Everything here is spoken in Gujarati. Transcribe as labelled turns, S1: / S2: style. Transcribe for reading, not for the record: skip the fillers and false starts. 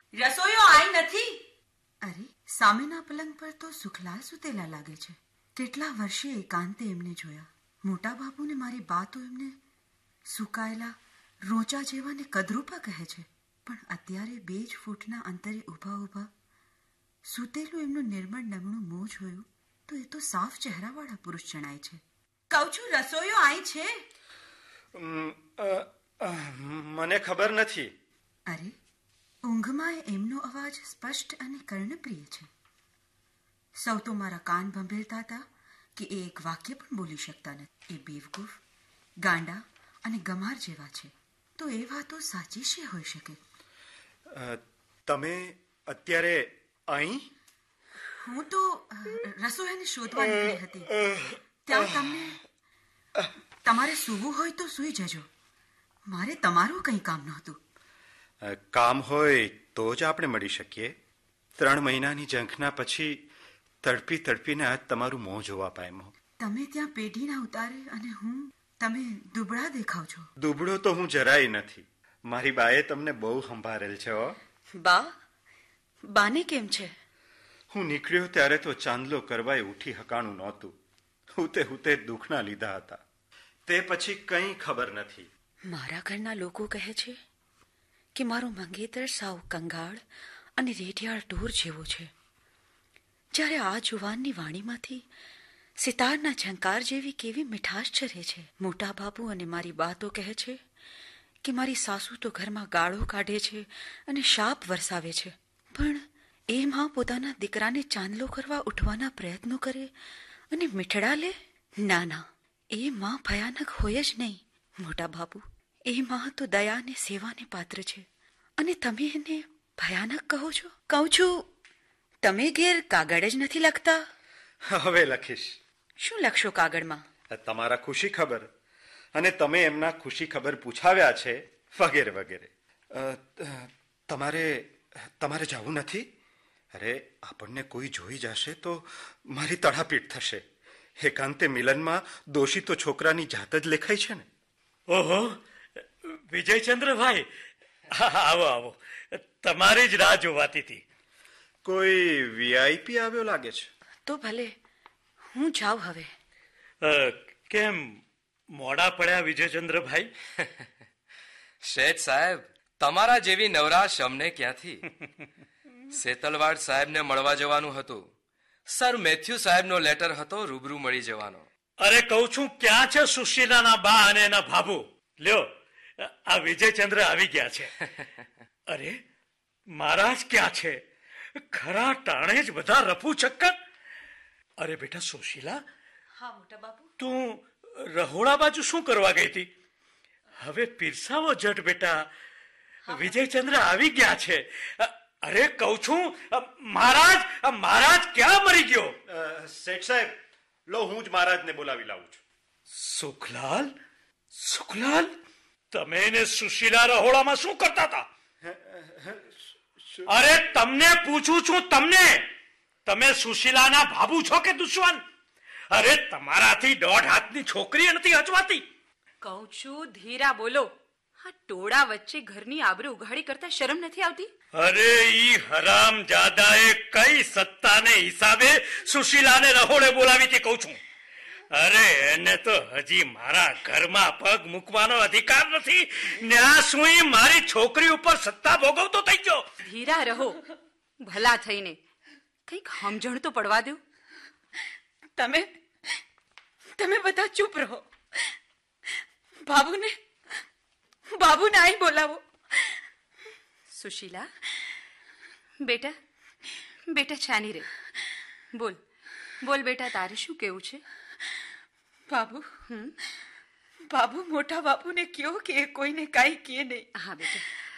S1: રસોઈયો આઈ નથી.
S2: અરે, સામેના પલંગ પર તો સુખલાલ સૂતેલા લાગે છે. કેટલા વર્ષે એકાંતે એમને જોયા. મોટા બાપુને મારી બા તો એમને સુકાયેલા રોચા જેવાને કદરૂપા કહે છે. પણ અત્યારે 2 જ ફૂટના અંતરે ઊભા ઊભા સૂતેલું એમનું નિર્મળ નમણું મોં જોયું તો એ તો સાફ ચહેરાવાળા પુરુષ જણાય છે.
S1: કહું છું રસોઈયો આઈ છે.
S3: મને ખબર નથી.
S2: અરે, ઊંઘમાં એમનો અવાજ સ્પષ્ટ અને કર્ણપ્રિય છે. સૌ તો મારા કાન ભંભેરતા હતા કે એ એક વાક્ય પણ બોલી શકતા નથી. એ બેવકૂફ, ગાંડા અને ગમાર જેવા છે. તો એ વાતો સાચી છે હોઈ શકે.
S3: તમે અત્યારે અહીં?
S2: હું તો રસોયાને શોધવા નીકળી હતી. ત્યાં તમને તમારે સૂવું હોય તો સૂઈ જજો. મારે તમારું કંઈ કામ નહોતું.
S3: કામ હોય તો જ આપણે મળી શકીએ. 3 મહિનાની ઝંખના પછી તડપી તડપીને આજ તમારું મોં જોવા પામ્યો.
S2: તમે ત્યાં પેઢીના ઉતારે અને તમે દુબળા દેખાવ છો.
S3: દુબળો તો હું જરાય નથી. મારી બાએ તમને બહુ સંભાળેલ છે.
S2: બાને કેમ છે?
S3: હું નીકળ્યો ત્યારે તો ચાંદલો કરવાય ઉઠી હકાણું નહોતું. હુતે દુઃખના લીધા હતા. તે પછી કંઈ ખબર નથી.
S2: મારા ઘરના લોકો કહે છે કે મારો મંગેતર સાવ કંગાળ અને રેડિયાળ ઢોર જેવો છે. જ્યારે આ જુવાનની વાણીમાંથી સિતારના ઝંકાર જેવી કેવી મીઠાશ ચરે છે. મોટા બાપુ અને મારી બા તો કહે છે કે મારી સાસુ તો ઘરમાં ગાળો કાઢે છે અને શાપ વરસાવે છે. પણ એ માં પોતાના દીકરાને ચાંદલો કરવા ઉઠવાના પ્રયત્નો કરે અને મીઠડા લે? ના ના, એ માં ભયાનક હોય જ નહીં. મોટા બાપુ, એ માં તો દયા અને સેવાને પાત્ર છે અને તમે એને ભયાનક કહો છો? કહું છું, તમે ઘેર કાગળ જ નથી લખતા?
S3: હવે લખીશ.
S2: શું લખશો કાગળમાં?
S3: તમારા ખુશી ખબર અને તમે એમના ખુશી ખબર પૂછાવ્યા છે વગેરે વગેરે. તમારે જવું નથી? અરે, આપણને કોઈ જોઈ જશે તો મારી તડાપીટ થશે. એકાંતે મિલનમાં દોષી તો છોકરાની જાત જ લેખાય છે ને.
S4: ઓહો, વિજયચંદ્રભાઈ, આવો આવો. તમારી જ રાહ જોવાતી હતી.
S3: કોઈ વીઆઈપી આવ્યો લાગે છે.
S2: તો ભલે, હું જાઉં હવે.
S4: કેમ મોડા પડ્યા વિજયચંદ્રભાઈ?
S5: શેઠ સાહેબ, તમારા જેવી નવરાશ અમને ક્યાંથી? સેતલવાડ સાહેબને મળવા જવાનું હતું. સર મેથ્યુ સાહેબનો લેટર હતો રૂબરૂ મળી જવાનો.
S4: અરે કહું છું, ક્યાં છે સુશીલાના બા અને એના ભાભુ? લ્યો, આ વિજયચંદ્ર આવી ગયા છે. અરે, મહારાજ ક્યાં છે? ખરા ટાણે જ બધા રફુ ચક્કર. અરે બેટા સુશીલા.
S2: હા મોટા બાપુ.
S4: તું રહોડા બાજુ શું કરવા ગઈ હતી? હવે પીરસાવો જટ બેટા. વિજયચંદ્ર આવી ગયા છે. અરે કહું છું, મહારાજ ક્યાં મરી ગયો?
S3: શેઠ સાહેબ, લો હું જ મહારાજને બોલાવી લાવું છું.
S4: સુખલાલ, તમે એને સુશીલા રહોડામાં શું કરતા હતા? અરે તમને પૂછું છું, તમને. તમે સુશીલાના ભાભુ છો કે દુશ્મન? અરે તમારાથી 1.5 હાથની છોકરી નથી હચવાતી.
S1: કહું છું ધીરા બોલો. આ ટોળા વચ્ચે ઘરની આબરૂ ઉઘાડી કરતા શરમ નથી આવતી?
S4: અરે ઈ હરામજાદાએ કઈ સત્તાને હિસાબે સુશીલાને રહોડે બોલાવી હતી કહું છું. અરે એને તો હજી મારા ઘરમાં પગ મૂકવાનો અધિકાર નથી ને આ સુઈ મારી છોકરી ઉપર સત્તા ભોગવતો થઈ ગયો.
S1: ધીરા રહો, ભલા થઈને કંઈક સમજણ તો પડવા દો.
S2: તમે બધા ચૂપ રહો. બાબુને અહીં બોલાવો.
S1: સુશીલા, બેટા છાની રે. બોલ બેટા, તારે શું કેવું છે?
S2: બાબુ, મોટા બાપુને કયો કે કોઈને કાંઈ કહે નહીં.
S1: હા બેટા,